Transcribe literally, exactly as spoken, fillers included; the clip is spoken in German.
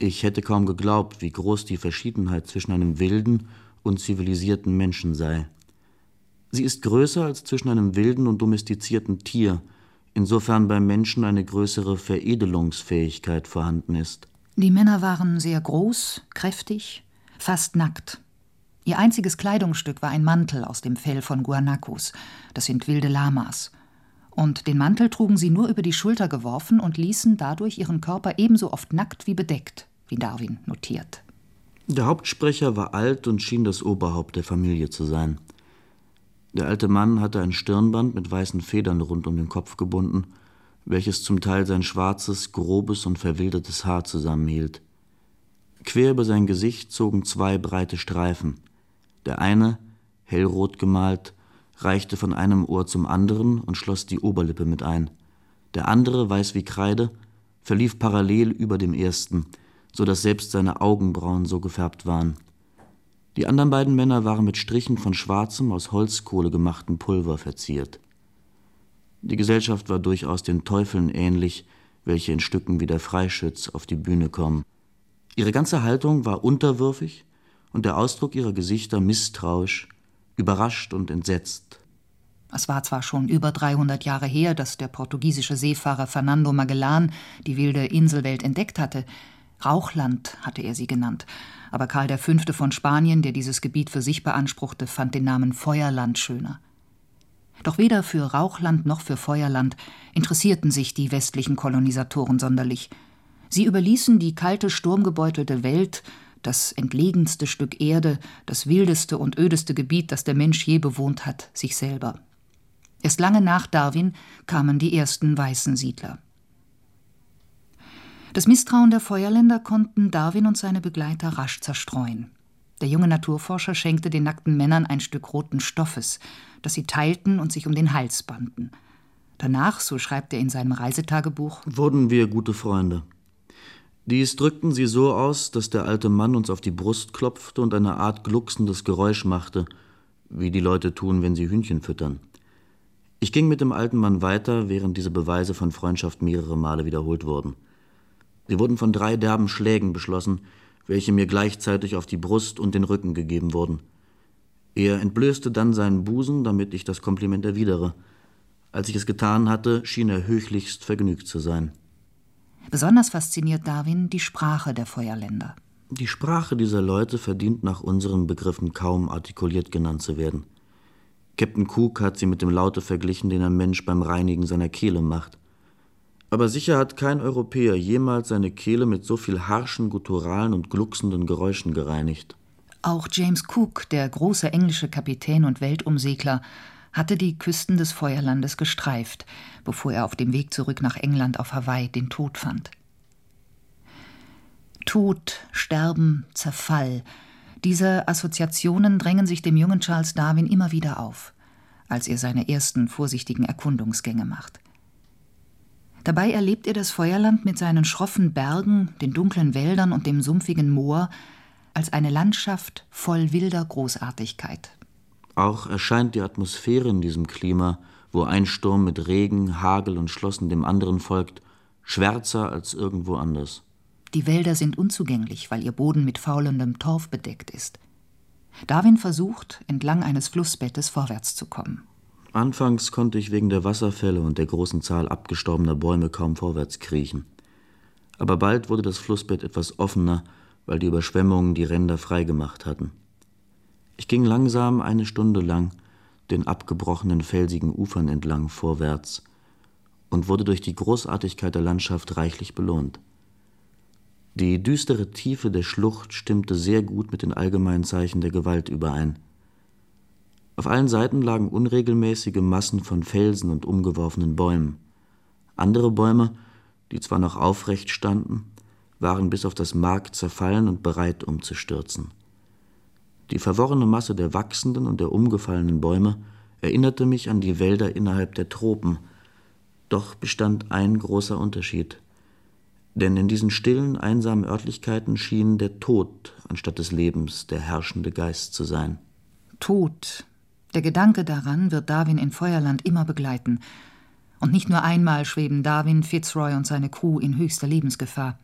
Ich hätte kaum geglaubt, wie groß die Verschiedenheit zwischen einem wilden und zivilisierten Menschen sei. Sie ist größer als zwischen einem wilden und domestizierten Tier, insofern beim Menschen eine größere Veredelungsfähigkeit vorhanden ist. Die Männer waren sehr groß, kräftig, fast nackt. Ihr einziges Kleidungsstück war ein Mantel aus dem Fell von Guanacos, das sind wilde Lamas. Und den Mantel trugen sie nur über die Schulter geworfen und ließen dadurch ihren Körper ebenso oft nackt wie bedeckt, wie Darwin notiert. Der Hauptsprecher war alt und schien das Oberhaupt der Familie zu sein. Der alte Mann hatte ein Stirnband mit weißen Federn rund um den Kopf gebunden, welches zum Teil sein schwarzes, grobes und verwildertes Haar zusammenhielt. Quer über sein Gesicht zogen zwei breite Streifen. Der eine, hellrot gemalt, reichte von einem Ohr zum anderen und schloss die Oberlippe mit ein. Der andere, weiß wie Kreide, verlief parallel über dem ersten, so dass selbst seine Augenbrauen so gefärbt waren. Die anderen beiden Männer waren mit Strichen von schwarzem, aus Holzkohle gemachten Pulver verziert. Die Gesellschaft war durchaus den Teufeln ähnlich, welche in Stücken wie der Freischütz auf die Bühne kommen. Ihre ganze Haltung war unterwürfig und der Ausdruck ihrer Gesichter misstrauisch, überrascht und entsetzt. Es war zwar schon über dreihundert Jahre her, dass der portugiesische Seefahrer Fernando Magellan die wilde Inselwelt entdeckt hatte. Rauchland hatte er sie genannt. Aber Karl der Fünfte von Spanien, der dieses Gebiet für sich beanspruchte, fand den Namen Feuerland schöner. Doch weder für Rauchland noch für Feuerland interessierten sich die westlichen Kolonisatoren sonderlich. Sie überließen die kalte, sturmgebeutelte Welt, das entlegenste Stück Erde, das wildeste und ödeste Gebiet, das der Mensch je bewohnt hat, sich selber. Erst lange nach Darwin kamen die ersten weißen Siedler. Das Misstrauen der Feuerländer konnten Darwin und seine Begleiter rasch zerstreuen. Der junge Naturforscher schenkte den nackten Männern ein Stück roten Stoffes, das sie teilten und sich um den Hals banden. Danach, so schreibt er in seinem Reisetagebuch, wurden wir gute Freunde. Dies drückten sie so aus, dass der alte Mann uns auf die Brust klopfte und eine Art glucksendes Geräusch machte, wie die Leute tun, wenn sie Hühnchen füttern. Ich ging mit dem alten Mann weiter, während diese Beweise von Freundschaft mehrere Male wiederholt wurden. Sie wurden von drei derben Schlägen beschlossen, welche mir gleichzeitig auf die Brust und den Rücken gegeben wurden. Er entblößte dann seinen Busen, damit ich das Kompliment erwidere. Als ich es getan hatte, schien er höchlichst vergnügt zu sein. Besonders fasziniert Darwin die Sprache der Feuerländer. Die Sprache dieser Leute verdient nach unseren Begriffen kaum artikuliert genannt zu werden. Captain Cook hat sie mit dem Laute verglichen, den ein Mensch beim Reinigen seiner Kehle macht. Aber sicher hat kein Europäer jemals seine Kehle mit so viel harschen, gutturalen und glucksenden Geräuschen gereinigt. Auch James Cook, der große englische Kapitän und Weltumsegler, hatte die Küsten des Feuerlandes gestreift, bevor er auf dem Weg zurück nach England auf Hawaii den Tod fand. Tod, Sterben, Zerfall, diese Assoziationen drängen sich dem jungen Charles Darwin immer wieder auf, als er seine ersten vorsichtigen Erkundungsgänge macht. Dabei erlebt er das Feuerland mit seinen schroffen Bergen, den dunklen Wäldern und dem sumpfigen Moor als eine Landschaft voll wilder Großartigkeit. Auch erscheint die Atmosphäre in diesem Klima, wo ein Sturm mit Regen, Hagel und Schlossen dem anderen folgt, schwärzer als irgendwo anders. Die Wälder sind unzugänglich, weil ihr Boden mit faulendem Torf bedeckt ist. Darwin versucht, entlang eines Flussbettes vorwärts zu kommen. Anfangs konnte ich wegen der Wasserfälle und der großen Zahl abgestorbener Bäume kaum vorwärts kriechen. Aber bald wurde das Flussbett etwas offener, weil die Überschwemmungen die Ränder freigemacht hatten. Ich ging langsam eine Stunde lang den abgebrochenen felsigen Ufern entlang vorwärts und wurde durch die Großartigkeit der Landschaft reichlich belohnt. Die düstere Tiefe der Schlucht stimmte sehr gut mit den allgemeinen Zeichen der Gewalt überein. Auf allen Seiten lagen unregelmäßige Massen von Felsen und umgeworfenen Bäumen. Andere Bäume, die zwar noch aufrecht standen, waren bis auf das Mark zerfallen und bereit umzustürzen. Die verworrene Masse der wachsenden und der umgefallenen Bäume erinnerte mich an die Wälder innerhalb der Tropen. Doch bestand ein großer Unterschied. Denn in diesen stillen, einsamen Örtlichkeiten schien der Tod anstatt des Lebens der herrschende Geist zu sein. Tod. Der Gedanke daran wird Darwin in Feuerland immer begleiten. Und nicht nur einmal schweben Darwin, Fitzroy und seine Crew in höchster Lebensgefahr.